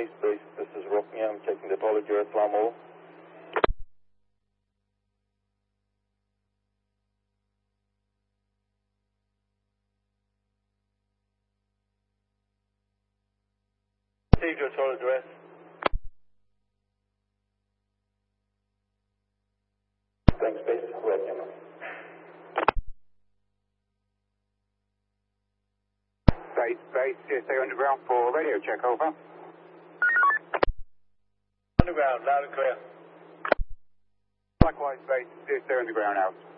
Base, this is Rockingham, checking the apology, Islam all. Received your total address. Thanks, Base, welcome. Base, CSA underground for radio check, over. Underground, loud and clear. Likewise, Base, CSA underground out.